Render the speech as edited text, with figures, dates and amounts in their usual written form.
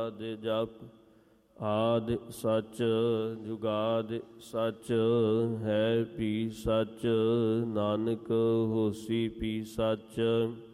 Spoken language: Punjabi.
ਆਦ ਜਪ। ਆਦ ਸੱਚ ਜੁਗਾਦ ਸੱਚ, ਹੈ ਵੀ ਸੱਚ, ਨਾਨਕ ਹੋਸੀ ਵੀ ਸੱਚ।